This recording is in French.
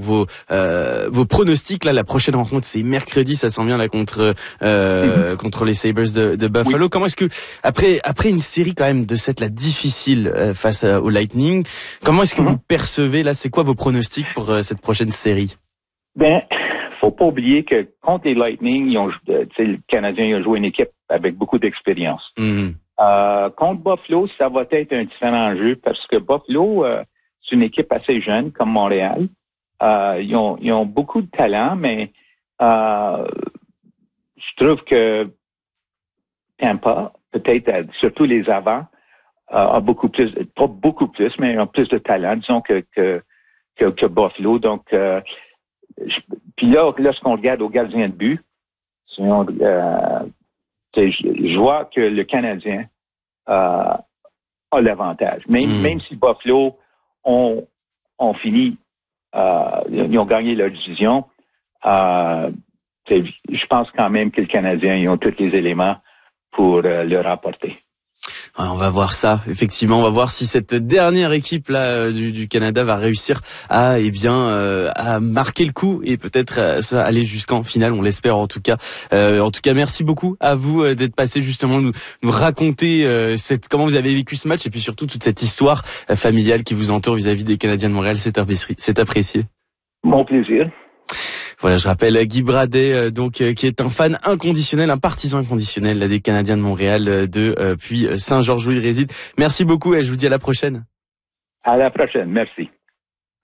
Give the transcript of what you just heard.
vos pronostics. Là, la prochaine rencontre, c'est mercredi, ça sent bien là contre les Sabres de Buffalo. Oui. Comment est-ce que après une série quand même de cette là difficile face au Lightning, comment est-ce que vous percevez là, c'est quoi vos pronostics pour cette prochaine série? Faut pas oublier que contre les Lightning, le Canadien a joué une équipe avec beaucoup d'expérience. Contre Buffalo, ça va être un différent jeu parce que Buffalo, c'est une équipe assez jeune comme Montréal. Ils ont beaucoup de talent, mais je trouve que Tampa, peut-être surtout les avants, a beaucoup plus, pas beaucoup plus, mais ont plus de talent, disons que Buffalo. Donc, puis là, lorsqu'on regarde au gardien de but, je vois que le Canadien a l'avantage. Même si Buffalo ont fini, ils ont gagné leur division, je pense quand même que le Canadien, ils ont tous les éléments pour le remporter. On va voir ça, effectivement. On va voir si cette dernière équipe là du Canada va réussir à marquer le coup et peut-être aller jusqu'en finale. On l'espère en tout cas. Merci beaucoup à vous d'être passé justement nous raconter comment vous avez vécu ce match et puis surtout toute cette histoire familiale qui vous entoure vis-à-vis des Canadiens de Montréal. C'est apprécié. Mon plaisir. Voilà, je rappelle Guy Bradet, qui est un fan inconditionnel, un partisan inconditionnel des Canadiens de Montréal depuis Saint-Georges où il réside. Merci beaucoup et je vous dis à la prochaine. À la prochaine, merci.